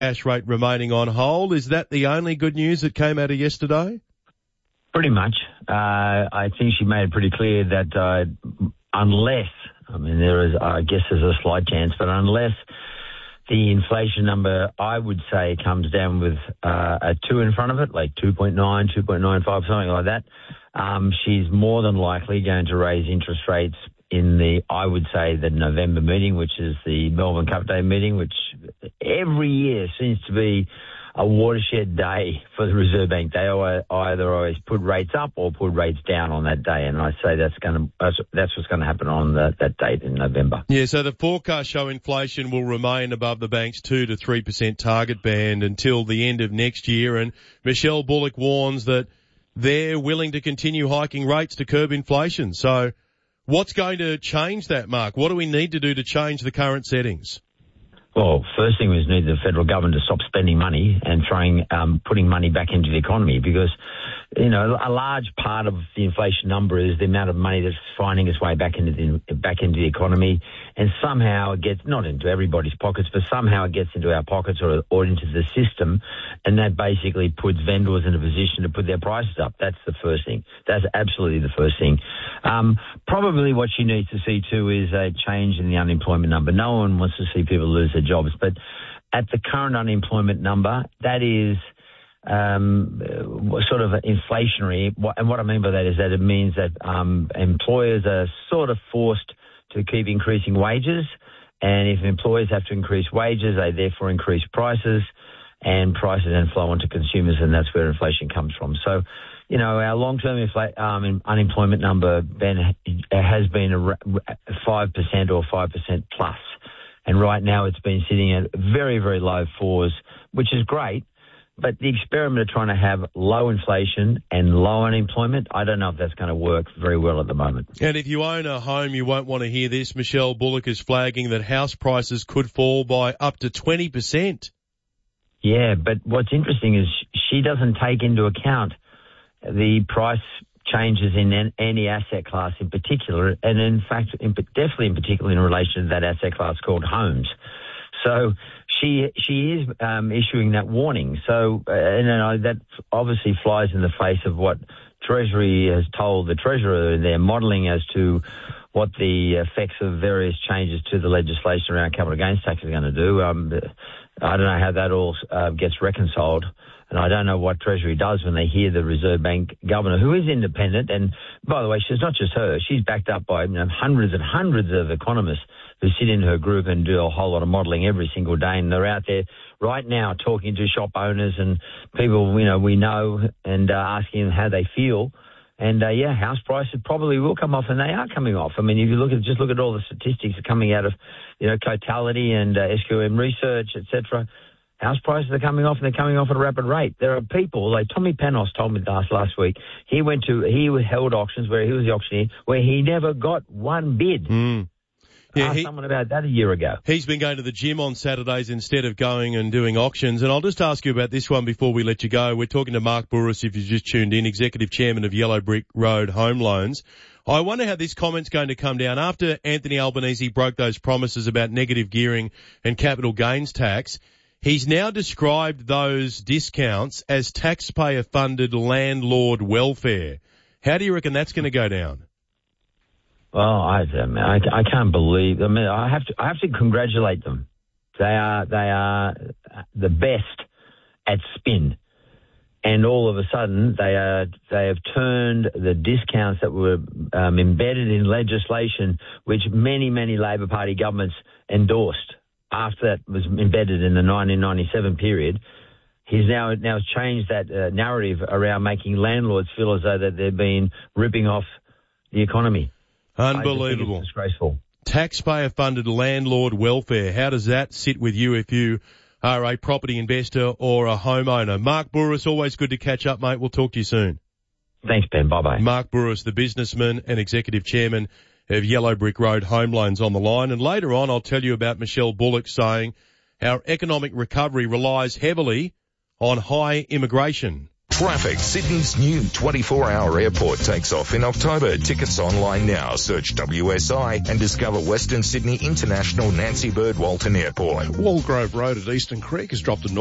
cash rate remaining on hold. Is that the only good news that came out of yesterday? Pretty much. I think she made it pretty clear that unless, there's a slight chance, but unless the inflation number, I would say, comes down with a 2 in front of it, like 2.9, 2.95, something like that, she's more than likely going to raise interest rates in the November meeting, which is the Melbourne Cup Day meeting, which every year seems to be a watershed day for the Reserve Bank. They either always put rates up or put rates down on that day, and I say that's what's going to happen on that date in November. Yeah, so the forecasts show inflation will remain above the bank's 2 to 3% target band until the end of next year, and Michelle Bullock warns that they're willing to continue hiking rates to curb inflation. So what's going to change that, Mark? What do we need to do to change the current settings? Well, first thing is need the federal government to stop spending money and putting money back into the economy, because, a large part of the inflation number is the amount of money that's finding its way back into the economy, and somehow it gets not into everybody's pockets, but somehow it gets into our pockets or into the system, and that basically puts vendors in a position to put their prices up. That's the first thing. That's absolutely the first thing. Probably what she needs to see too is a change in the unemployment number. No one wants to see people lose their jobs, but at the current unemployment number, that is sort of inflationary. And what I mean by that is that it means that employers are sort of forced to keep increasing wages, and if employers have to increase wages, they therefore increase prices, and prices then flow onto consumers, and that's where inflation comes from. So, our long-term unemployment number, Ben, has been 5% or 5% plus. And right now it's been sitting at very, very low 4s, which is great. But the experiment of trying to have low inflation and low unemployment, I don't know if that's going to work very well at the moment. And if you own a home, you won't want to hear this. Michelle Bullock is flagging that house prices could fall by up to 20%. Yeah, but what's interesting is she doesn't take into account the price changes in any asset class in particular, and in fact, definitely in particular in relation to that asset class called homes. So she is issuing that warning. So that obviously flies in the face of what Treasury has told the Treasurer in their modelling as to what the effects of various changes to the legislation around capital gains tax are going to do. I don't know how that all gets reconciled. And I don't know what Treasury does when they hear the Reserve Bank governor, who is independent. And by the way, she's not just her. She's backed up by hundreds and hundreds of economists who sit in her group and do a whole lot of modelling every single day. And they're out there right now talking to shop owners and people, we know, and asking them how they feel. And, house prices probably will come off, and they are coming off. I mean, if you look at all the statistics coming out of, Cotality and SQM Research, etc., house prices are coming off, and they're coming off at a rapid rate. There are people, like Tommy Panos told me last week, he held auctions where he was the auctioneer, where he never got one bid. Yeah, Asked someone about that a year ago. He's been going to the gym on Saturdays instead of going and doing auctions. And I'll just ask you about this one before we let you go. We're talking to Mark Bouris, if you just tuned in, Executive Chairman of Yellow Brick Road Home Loans. I wonder how this comment's going to come down. After Anthony Albanese broke those promises about negative gearing and capital gains tax, he's now described those discounts as taxpayer-funded landlord welfare. How do you reckon that's going to go down? Well, I can't believe. I have to congratulate them. They are the best at spin, and all of a sudden they have turned the discounts that were embedded in legislation, which many Labor Party governments endorsed after that was embedded in the 1997 period. He's now changed that narrative around making landlords feel as though that they've been ripping off the economy. Unbelievable. It's disgraceful. Taxpayer-funded landlord welfare. How does that sit with you if you are a property investor or a homeowner? Mark Bouris, always good to catch up, mate. We'll talk to you soon. Thanks, Ben. Bye-bye. Mark Bouris, the businessman and Executive Chairman of Yellow Brick Road Home Loans, on the line. And later on, I'll tell you about Michelle Bullock saying our economic recovery relies heavily on high immigration. Traffic. Sydney's new 24-hour airport takes off in October. Tickets online now. Search WSI and discover Western Sydney International Nancy Bird Walton Airport. Walgrove Road at Eastern Creek has dropped a